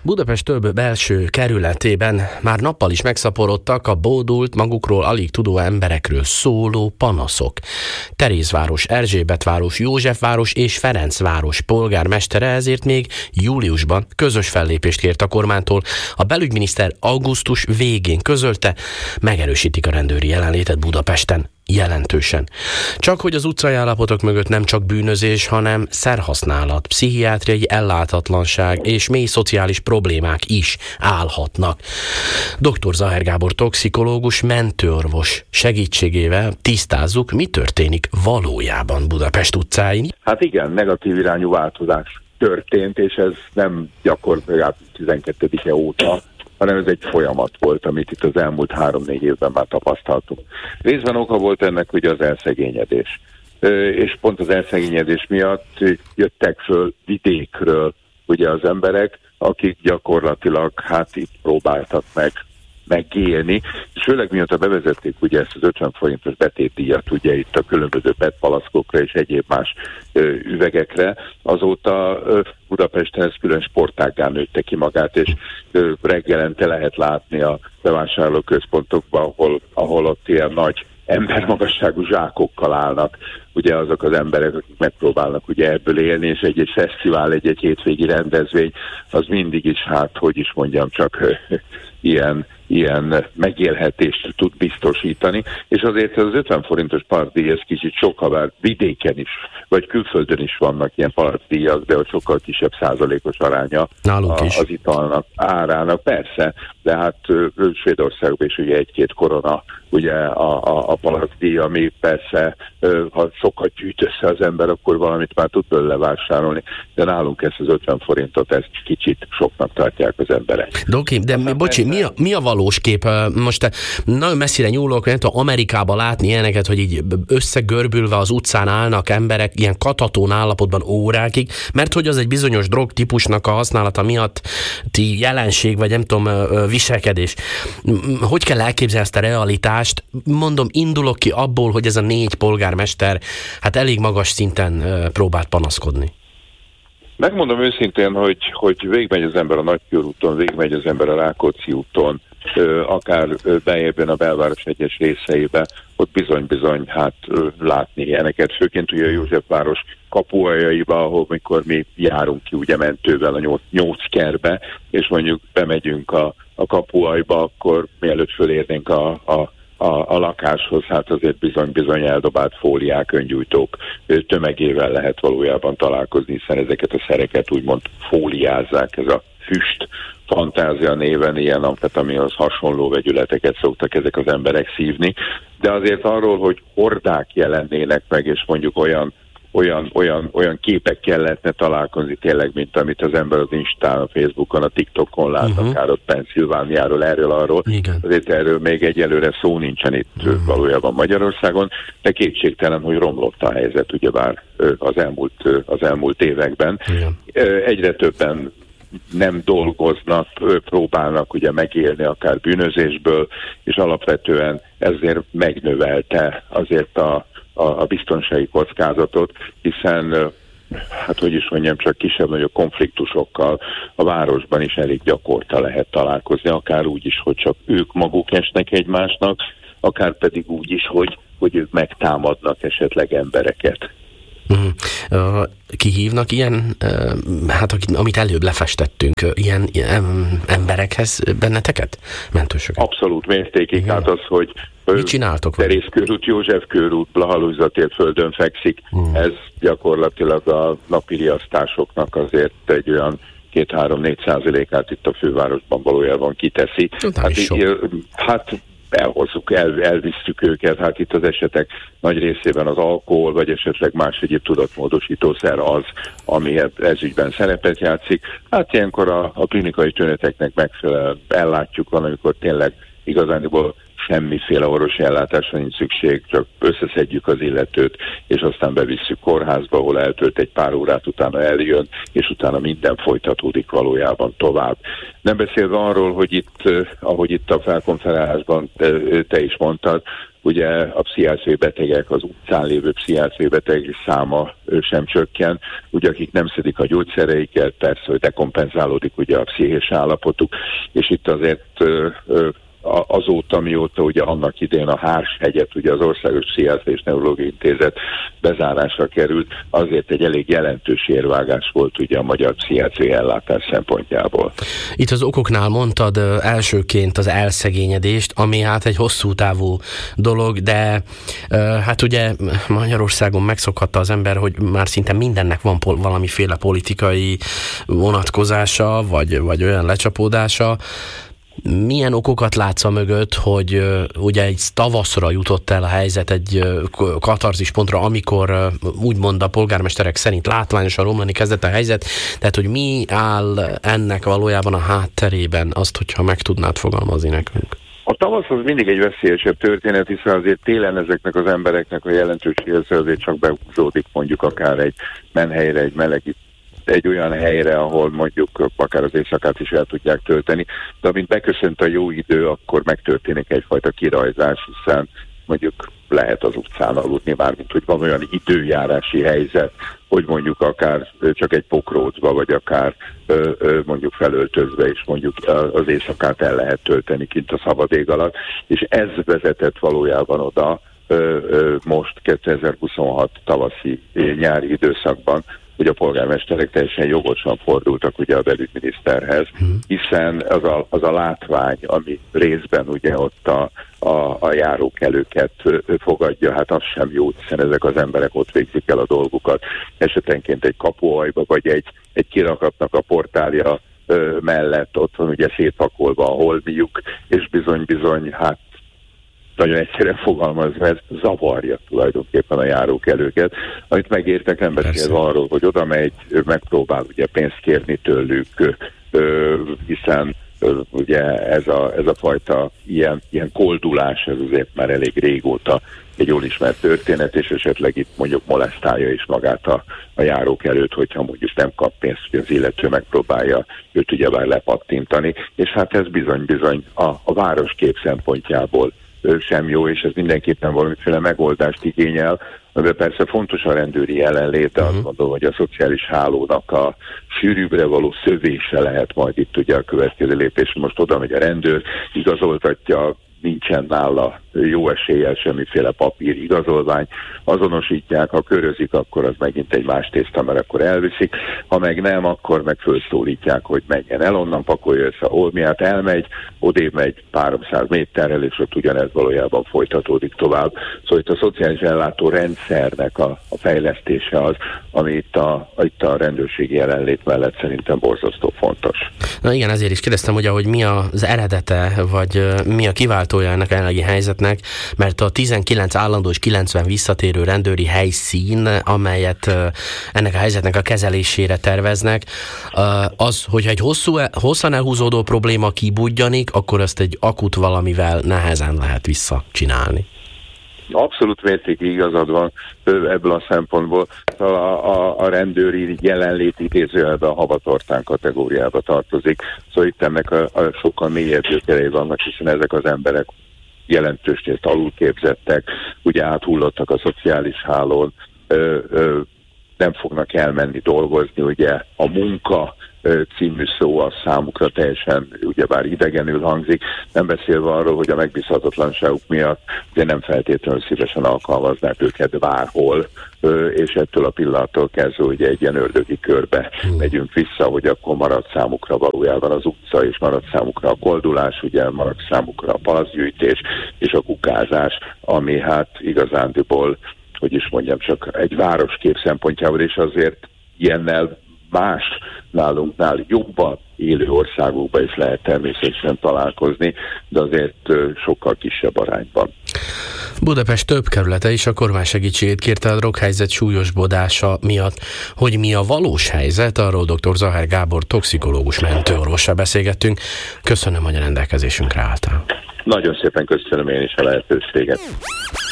Budapest több belső kerületében már nappal is megszaporodtak a bódult, magukról alig tudó emberekről szóló panaszok. Terézváros, Erzsébetváros, Józsefváros és Ferencváros polgármestere ezért még júliusban közös fellépést kért a kormánytól. A belügyminiszter augusztus végén közölte, megerősítik a rendőri jelenlétet Budapesten. Jelentősen. Csak hogy az utcai állapotok mögött nem csak bűnözés, hanem szerhasználat, pszichiátriai ellátatlanság és mély szociális problémák is állhatnak. Dr. Zaher Gábor toxikológus, mentőorvos segítségével tisztázzuk, mi történik valójában Budapest utcáin. Hát igen, negatív irányú változás történt, és ez nem gyakorlatilag 12-e óta, hanem ez egy folyamat volt, amit itt az elmúlt 3-4 évben már tapasztaltunk. Részben oka volt ennek ugye az elszegényedés. És pont az elszegényedés miatt jöttek föl vidékről ugye az emberek, akik gyakorlatilag hát itt próbáltak megélni, és főleg mióta bevezették ugye ezt az 50 forintos betétdíjat ugye itt a különböző petpalaszkokra és egyéb más üvegekre, azóta Budapesten ez külön sportággá nőtte ki magát, és reggelente lehet látni a bevásárlóközpontokban, ahol ott ilyen nagy embermagasságú zsákokkal állnak ugye azok az emberek, akik megpróbálnak ugye ebből élni, és egy fesztivál, egy hétvégi rendezvény, az mindig is, hát hogy is mondjam, csak ilyen megélhetést tud biztosítani, és azért az 50 forintos parkdíj, ez kicsit sokkal, bár vidéken is, vagy külföldön is vannak ilyen parkdíjak, de ott sokkal kisebb százalékos aránya az italnak, árának, persze, de hát Svédországban is ugye 1-2 korona ugye a parkdíj, ami persze, ha sokat gyűjt össze az ember, akkor valamit már tud belőle vásárolni, de nálunk ezt az 50 forintot, ezt kicsit soknak tartják az emberek. Doki, de bocsi, mi a valós kép? Most nagyon messzire nyúlok, nem tudom Amerikában látni ilyeneket, hogy így összegörbülve az utcán állnak emberek, ilyen katatón állapotban órákig, mert hogy az egy bizonyos drogtípusnak a használata miatti jelenség, vagy nem tudom, viselkedés. Hogy kell elképzelni ezt a realitást? Mondom, indulok ki abból, hogy ez a 4 polgármester hát elég magas szinten próbált panaszkodni. Megmondom őszintén, hogy végigmegy az ember a Nagykörúton, végigmegy az ember a Rákóczi úton, akár beljebben a belváros egyes részeibe, ott bizony hát látni ilyeneket, főként ugye a Józsefváros kapuajaiba, ahol mikor mi járunk ki ugye mentővel a Nyóckerbe, és mondjuk bemegyünk a kapuajba, akkor mielőtt fölérnénk a lakáshoz, hát azért bizony eldobált fóliák, öngyújtók tömegével lehet valójában találkozni, hiszen ezeket a szereket úgymond fóliázzák, ez a füst fantázia néven ilyen amfetaminhoz hasonló vegyületeket szoktak ezek az emberek szívni, de azért arról, hogy hordák jelennének meg, és mondjuk olyan képekkel lehetne találkozni tényleg, mint amit az ember az Instán, a Facebookon, a TikTokon lát, akár ott Pennsylvániáról, arról. Azért erről még egyelőre szó nincsen itt valójában Magyarországon, de kétségtelen, hogy romlott a helyzet ugyebár az elmúlt években. Igen. Egyre többen nem dolgoznak, próbálnak ugye megélni akár bűnözésből, és alapvetően ezért megnövelte azért a biztonsági kockázatot, hiszen hát hogy is mondjam, csak kisebb-nagyobb konfliktusokkal a városban is elég gyakorta lehet találkozni, akár úgy is, hogy csak ők maguk esnek egymásnak, akár pedig úgy is, hogy ők megtámadnak esetleg embereket. Kihívnak ilyen, hát amit előbb lefestettünk, ilyen emberekhez benneteket, mentősöket? Abszolút mértékig, hát az, hogy mit csináltok? Teréz körút, József körút, Blaha Lujza tér földön fekszik, ez gyakorlatilag a napi riasztásoknak azért egy olyan 2-3-4% itt a fővárosban valójában kiteszi. Hát elhozzuk, elvisszük őket, hát itt az esetek nagy részében az alkohol, vagy esetleg más egyéb tudatmódosítószer az, ami ez ügyben szerepet játszik. Hát ilyenkor a klinikai tüneteknek megfelelően ellátjuk, van, amikor tényleg igazániból semmiféle orvosi ellátásra nincs szükség, csak összeszedjük az illetőt, és aztán bevisszük kórházba, ahol eltölt egy pár órát, utána eljön, és utána minden folytatódik valójában tovább. Nem beszélve arról, hogy itt, ahogy itt a felkonferálásban te is mondtad, ugye a pszichiátriai betegek, az utcán lévő pszichiátriai betegek száma sem csökken, ugye akik nem szedik a gyógyszereiket, persze, hogy dekompenzálódik ugye a pszichés állapotuk, és itt azért azóta, mióta ugye annak idején a Hárshegyet, ugye az Országos Pszichiátriai és Neurológiai Intézet bezárásra került, azért egy elég jelentős érvágás volt ugye a magyar pszichiátriai ellátás szempontjából. Itt az okoknál mondtad elsőként az elszegényedést, ami hát egy hosszú távú dolog, de hát ugye Magyarországon megszokhatta az ember, hogy már szinte mindennek van valamiféle politikai vonatkozása, vagy olyan lecsapódása. Milyen okokat látsz a mögött, hogy ugye egy tavaszra jutott el a helyzet egy katarzis pontra, amikor úgymond a polgármesterek szerint látványosan romlani kezdett a helyzet, tehát hogy mi áll ennek valójában a hátterében, azt, hogyha meg tudnád fogalmazni nekünk? A tavasz az mindig egy veszélyesebb történet, hiszen azért télen ezeknek az embereknek a jelentős része azért csak behúzódik mondjuk akár egy menhelyre, egy melegít, egy olyan helyre, ahol mondjuk akár az éjszakát is el tudják tölteni, de amint beköszönt a jó idő, akkor megtörténik egyfajta kirajzás, hiszen mondjuk lehet az utcán aludni, mármint hogy van olyan időjárási helyzet, hogy mondjuk akár csak egy pokrócba, vagy akár mondjuk felöltözve is mondjuk az éjszakát el lehet tölteni kint a szabad ég alatt, és ez vezetett valójában oda most 2026 tavaszi nyári időszakban, hogy a polgármesterek teljesen jogosan fordultak ugye a belügyminiszterhez, hiszen az a látvány, ami részben ugye ott a járókelőket fogadja, hát az sem jó, hiszen ezek az emberek ott végzik el a dolgukat. Esetenként egy kapuajba, vagy egy kirakatnak a portálja mellett ott van ugye szétpakolva a holmiuk, és bizony, hát nagyon egyszerűen fogalmazva, ez zavarja tulajdonképpen a járókelőket. Amit megértek, nem beszélve arról, hogy oda megy, megpróbál ugye pénzt kérni tőlük, hiszen ugye ez a fajta ilyen koldulás, ez azért már elég régóta egy jól ismert történet, és esetleg itt mondjuk molesztálja is magát a járókelőt, hogyha mondjuk nem kap pénzt, hogy az illető megpróbálja őt ugyebár lepattintani, és hát ez bizony a városkép szempontjából sem jó, és ez mindenképpen valamiféle megoldást igényel, amiben persze fontos a rendőri jelenlét, de azt gondolom, hogy a szociális hálónak a sűrűbbre való szövése lehet majd itt ugye a következő lépés. Most oda megy a rendőr, igazoltatja, nincsen nála jó eséllyel semmiféle papír igazolvány, azonosítják, ha körözik, akkor az megint egy más tészta, mert akkor elviszik, ha meg nem, akkor meg fölszólítják, hogy menjen el, onnan pakolja össze a holmiát, elmegy, odébb megy 300 méterrel, és ott ugyanez valójában folytatódik tovább. Szóval itt a szociális ellátó rendszernek a fejlesztése az, ami itt a rendőrségi jelenlét mellett szerintem borzasztó fontos. Na igen, ezért is kérdeztem, hogy mi az eredete, vagy mi a kiváltója ennek a jelenlegi helyzetnek, mert a 19 állandó és 90 visszatérő rendőri helyszín, amelyet ennek a helyzetnek a kezelésére terveznek, az, hogyha egy hosszan elhúzódó probléma kibudjanik, akkor ezt egy akut valamivel nehezen lehet visszacsinálni. Abszolút mértékig igazad van ebből a szempontból. A rendőri jelenlét idézőjelben a havatortán kategóriába tartozik. Szóval itt ennek a sokkal mélyebb gyökerei vannak, hiszen ezek az emberek jelentős részt alulképzettek, ugye áthullottak a szociális hálón, nem fognak elmenni dolgozni, ugye a munka című szó a számukra teljesen ugyebár idegenül hangzik, nem beszélve arról, hogy a megbízhatatlanságuk miatt ugye nem feltétlenül szívesen alkalmaznák őket bárhol, és ettől a pillanattól kezdve ugye egy ilyen ördögi körbe megyünk vissza, hogy akkor marad számukra valójában az utca, és marad számukra a koldulás, ugye marad számukra a palaszgyűjtés és a kukázás, ami hát igazándiból, hogy is mondjam, csak egy városkép szempontjából, és azért ilyennel más nálunknál jobban élő országokban is lehet természetesen találkozni, de azért sokkal kisebb arányban. Budapest több kerülete is a kormány segítségét kérte a droghelyzet súlyosbodása miatt. Hogy mi a valós helyzet, arról dr. Zahár Gábor toxikológus mentőorvossal beszélgettünk. Köszönöm, hogy a rendelkezésünkre álltál. Nagyon szépen köszönöm én is a lehetőséget.